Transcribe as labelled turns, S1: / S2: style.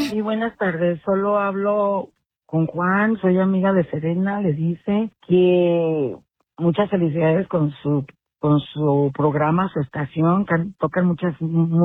S1: Sí, buenas tardes. Solo hablo con Juan, soy amiga de Serena. Le dice que muchas felicidades con su programa, su estación, tocan muchas